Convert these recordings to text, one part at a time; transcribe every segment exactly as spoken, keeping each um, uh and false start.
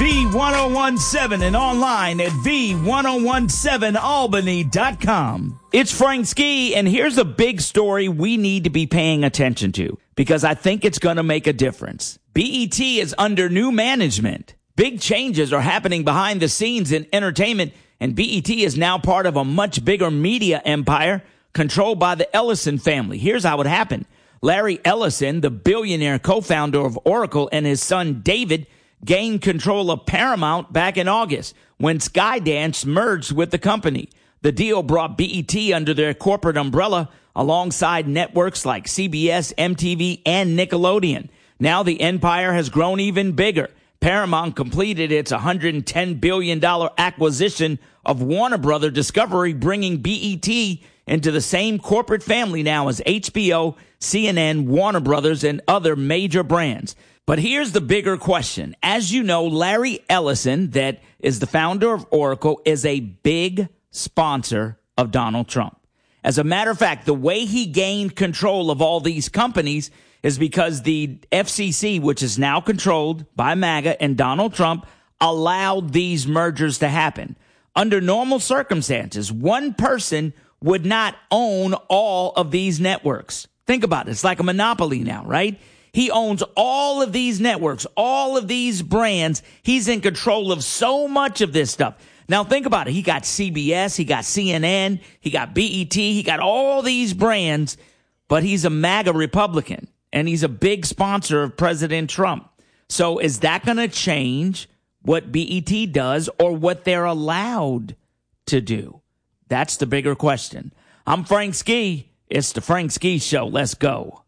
V ten seventeen and online at V ten seventeen albany dot com. It's Frank Ski, and here's a big story we need to be paying attention to because I think it's going to make a difference. B E T is under new management. Big changes are happening behind the scenes in entertainment, and B E T is now part of a much bigger media empire controlled by the Ellison family. Here's how it happened. Larry Ellison, the billionaire co-founder of Oracle, and his son David gained control of Paramount back in August when Skydance merged with the company. The deal brought B E T under their corporate umbrella alongside networks like C B S, M T V, and Nickelodeon. Now the empire has grown even bigger. Paramount completed its one hundred ten billion dollars acquisition of Warner Brothers Discovery, bringing B E T into the same corporate family now as H B O, C N N, Warner Brothers, and other major brands. But here's the bigger question. As you know, Larry Ellison, that is the founder of Oracle, is a big sponsor of Donald Trump. As a matter of fact, the way he gained control of all these companies is because the F C C, which is now controlled by MAGA and Donald Trump, allowed these mergers to happen. Under normal circumstances, one person would not own all of these networks. Think about it. It's like a monopoly now, right? He owns all of these networks, all of these brands. He's in control of so much of this stuff. Now, think about it. He got C B S, he got C N N, he got B E T, he got all these brands, but he's a MAGA Republican, and he's a big sponsor of President Trump. So is that going to change what B E T does or what they're allowed to do? That's the bigger question. I'm Frank Ski. It's the Frank Ski Show. Let's go.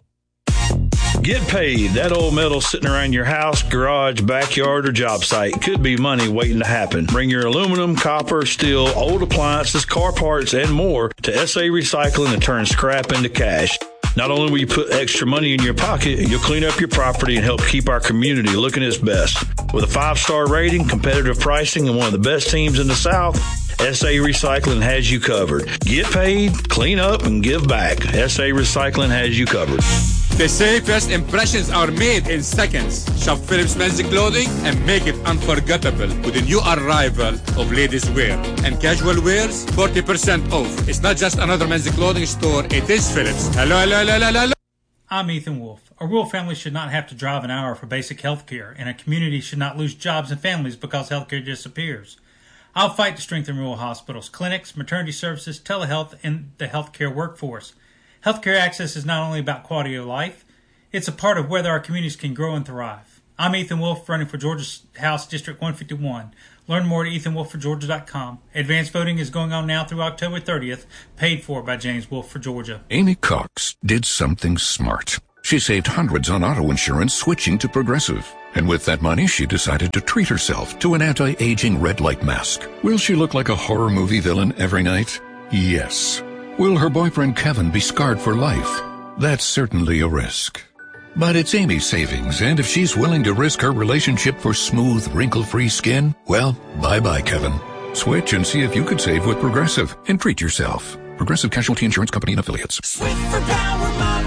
Get paid. That old metal sitting around your house, garage, backyard, or job site could be money waiting to happen. Bring your aluminum, copper, steel, old appliances, car parts, and more to S A Recycling and turn scrap into cash. Not only will you put extra money in your pocket, you'll clean up your property and help keep our community looking its best. With a five-star rating, competitive pricing, and one of the best teams in the South, S A Recycling has you covered. Get paid, clean up, and give back. S A Recycling has you covered. They say first impressions are made in seconds. Shop Phillips Men's Clothing and make it unforgettable with a new arrival of ladies' wear. And casual wears, forty percent off. It's not just another men's clothing store, it is Phillips. Hello, hello, hello, hello, hello. I'm Ethan Wolf. A rural family should not have to drive an hour for basic health care, and a community should not lose jobs and families because health care disappears. I'll fight to strengthen rural hospitals, clinics, maternity services, telehealth, and the healthcare workforce. Healthcare access is not only about quality of life, it's a part of whether our communities can grow and thrive. I'm Ethan Wolf, running for Georgia's House District one fifty-one. Learn more at ethan wolf for georgia dot com. Advanced voting is going on now through October thirtieth, paid for by James Wolf for Georgia. Amy Cox did something smart. She saved hundreds on auto insurance switching to Progressive. And with that money, she decided to treat herself to an anti-aging red light mask. Will she look like a horror movie villain every night? Yes. Will her boyfriend Kevin be scarred for life? That's certainly a risk. But it's Amy's savings, and if she's willing to risk her relationship for smooth, wrinkle-free skin, well, bye-bye, Kevin. Switch and see if you could save with Progressive and treat yourself. Progressive Casualty Insurance Company and Affiliates. Switch for Power Mop.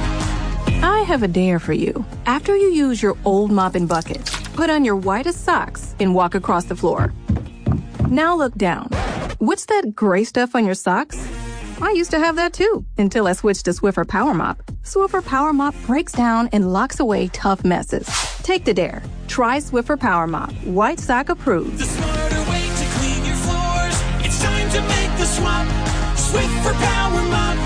I have a dare for you. After you use your old mop and bucket, put on your whitest socks and walk across the floor. Now look down. What's that gray stuff on your socks? I used to have that too, until I switched to Swiffer Power Mop. Swiffer Power Mop breaks down and locks away tough messes. Take the dare. Try Swiffer Power Mop. White sock approved. The smarter way to clean your floors. It's time to make the swap. Swiffer Power Mop.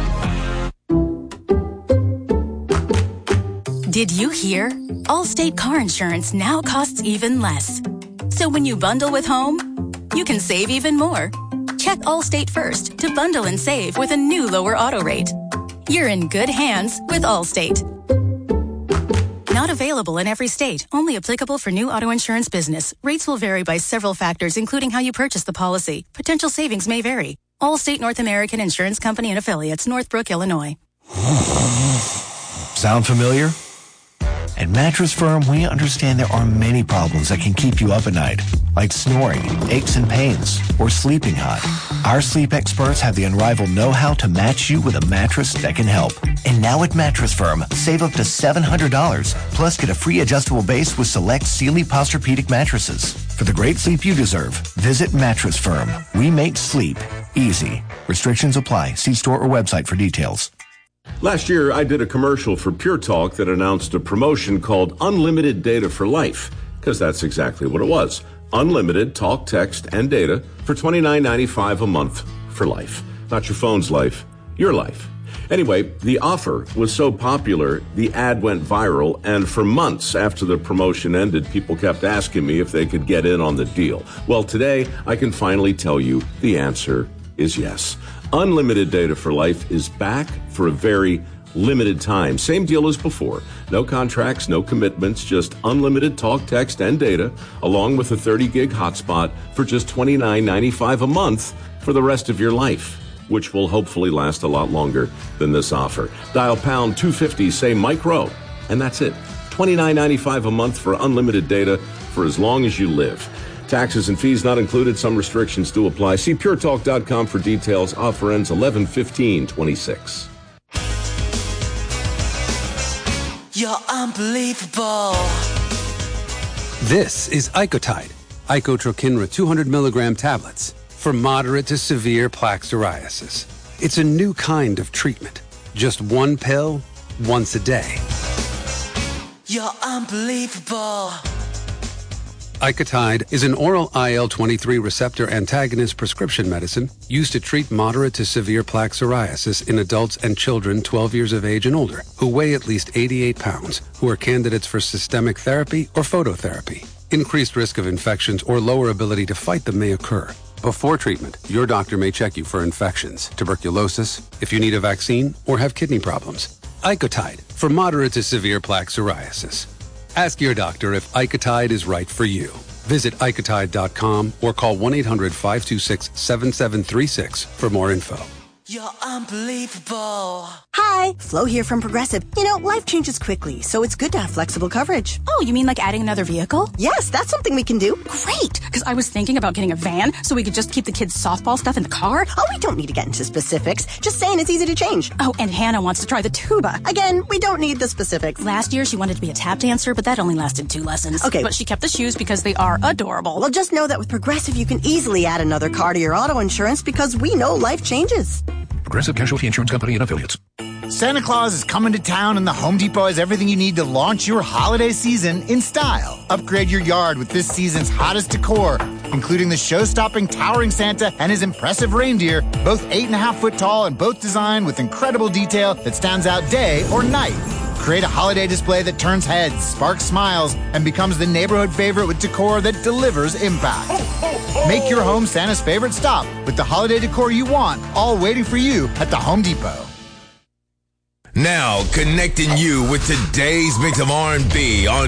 Did you hear? Allstate car insurance now costs even less. So when you bundle with home, you can save even more. Check Allstate first to bundle and save with a new lower auto rate. You're in good hands with Allstate. Not available in every state. Only applicable for new auto insurance business. Rates will vary by several factors, including how you purchase the policy. Potential savings may vary. Allstate North American Insurance Company and Affiliates, Northbrook, Illinois. Sound familiar? At Mattress Firm, we understand there are many problems that can keep you up at night, like snoring, aches and pains, or sleeping hot. Our sleep experts have the unrivaled know-how to match you with a mattress that can help. And now at Mattress Firm, save up to seven hundred dollars, plus get a free adjustable base with select Sealy Posturepedic mattresses. For the great sleep you deserve, visit Mattress Firm. We make sleep easy. Restrictions apply. See store or website for details. Last year, I did a commercial for Pure Talk that announced a promotion called Unlimited Data for Life, because that's exactly what it was. Unlimited talk, text, and data for twenty-nine ninety-five a month for life. Not your phone's life, your life. Anyway, the offer was so popular, the ad went viral, and for months after the promotion ended, people kept asking me if they could get in on the deal. Well, today, I can finally tell you the answer is yes. Unlimited Data for Life is back for a very limited time. Same deal as before. No contracts, no commitments, just unlimited talk, text, and data, along with a thirty gig hotspot for just twenty-nine ninety-five a month for the rest of your life, which will hopefully last a lot longer than this offer. Dial pound two fifty, say Mike Rowe, and that's it. twenty-nine ninety-five a month for unlimited data for as long as you live. Taxes and fees not included. Some restrictions do apply. See pure talk dot com for details. Offer ends eleven fifteen twenty-six. You're unbelievable. This is Icotide, Icotrokinra two hundred milligram tablets for moderate to severe plaque psoriasis. It's a new kind of treatment. Just one pill, once a day. You're unbelievable. Icotide is an oral I L twenty-three receptor antagonist prescription medicine used to treat moderate to severe plaque psoriasis in adults and children twelve years of age and older who weigh at least eighty-eight pounds, who are candidates for systemic therapy or phototherapy. Increased risk of infections or lower ability to fight them may occur. Before treatment, your doctor may check you for infections, tuberculosis, if you need a vaccine, or have kidney problems. Icotide for moderate to severe plaque psoriasis. Ask your doctor if Icotide is right for you. Visit Icotide dot com or call one eight hundred five two six seven seven three six for more info. You're unbelievable. Hi, Flo here from Progressive. You know, life changes quickly, so it's good to have flexible coverage. Oh, you mean like adding another vehicle? Yes, that's something we can do. Great, because I was thinking about getting a van so we could just keep the kids' softball stuff in the car. Oh, we don't need to get into specifics. Just saying it's easy to change. Oh, and Hannah wants to try the tuba. Again, we don't need the specifics. Last year, she wanted to be a tap dancer, but that only lasted two lessons. Okay. But she kept the shoes because they are adorable. Well, just know that with Progressive, you can easily add another car to your auto insurance because we know life changes. Progressive Casualty Insurance Company and Affiliates. Santa Claus is coming to town, and the Home Depot has everything you need to launch your holiday season in style. Upgrade your yard with this season's hottest decor, including the show-stopping towering Santa and his impressive reindeer, both eight and a half foot tall and both designed with incredible detail that stands out day or night. Create a holiday display that turns heads, sparks smiles, and becomes the neighborhood favorite with decor that delivers impact. Make your home Santa's favorite stop with the holiday decor you want, all waiting for you at the Home Depot. Now connecting you with today's mix of R and B on